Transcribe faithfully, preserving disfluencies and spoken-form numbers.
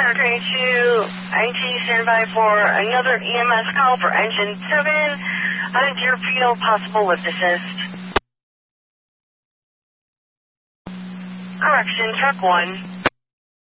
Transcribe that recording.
Tower twenty-two, I T standby for another E M S call for engine seven. Uh, Deerfield, possible lift assist. Correction, truck one.